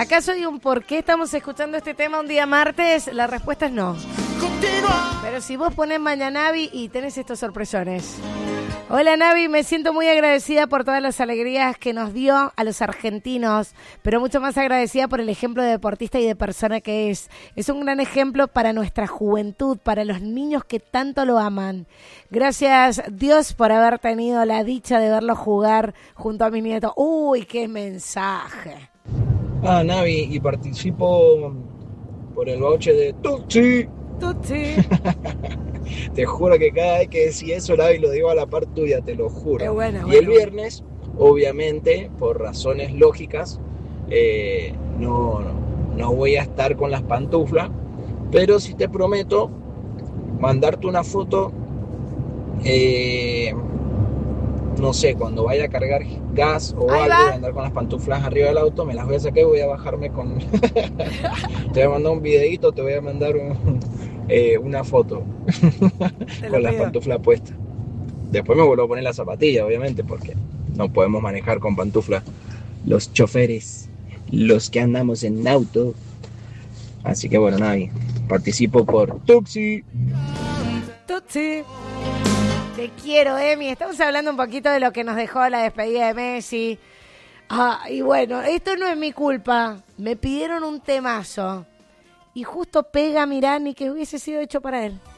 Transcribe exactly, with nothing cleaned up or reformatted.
¿Acaso hay un por qué estamos escuchando este tema un día martes? La respuesta es no. Pero si vos ponés mañana Navi y tenés estos sorpresones. Hola Navi, me siento muy agradecida por todas las alegrías que nos dio a los argentinos, pero mucho más agradecida por el ejemplo de deportista y de persona que es. Es un gran ejemplo para nuestra juventud, para los niños que tanto lo aman. Gracias Dios por haber tenido la dicha de verlo jugar junto a mi nieto. Uy, qué mensaje. Ah, Navi, y participo por el voucher de Tucci. Tucci. Te juro que cada vez que decís eso, Navi, lo digo a la par tuya, te lo juro. Qué bueno, y bueno, el viernes, obviamente, por razones lógicas, eh, no, no, no voy a estar con las pantuflas, pero sí te prometo mandarte una foto, eh, no sé, cuando vaya a cargar gas o Ahí algo, va. voy a andar con las pantuflas arriba del auto, me las voy a sacar y voy a bajarme con... Te voy a mandar un videito, te voy a mandar un, eh, una foto con las pantuflas puestas. Después me vuelvo a poner la zapatilla, obviamente, porque no podemos manejar con pantuflas los choferes, los que andamos en auto. Así que bueno, Navi, participo por Tuxi. Tuxi. Te quiero, Emi. Estamos hablando un poquito de lo que nos dejó la despedida de Messi. Ah, y bueno, esto no es mi culpa. Me pidieron un temazo. Y justo pega, mirá, ni que hubiese sido hecho para él.